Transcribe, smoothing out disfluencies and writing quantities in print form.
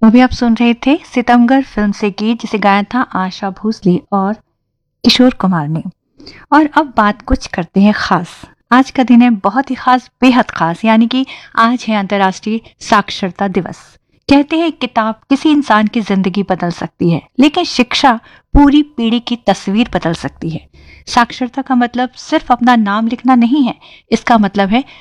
अभी आप सुन रहे थे सितमगर फिल्म से गीत जिसे गाया था आशा भोसले और किशोर कुमार ने। और अब बात कुछ करते हैं खास। आज का दिन है बहुत ही खास, बेहद खास, यानी कि आज है अंतर्राष्ट्रीय साक्षरता दिवस। कहते हैं किताब किसी इंसान की जिंदगी बदल सकती है, लेकिन शिक्षा पूरी पीढ़ी की तस्वीर बदल सकती है। साक्षरता का मतलब सिर्फ अपना नाम लिखना नहीं है, इसका मतलब है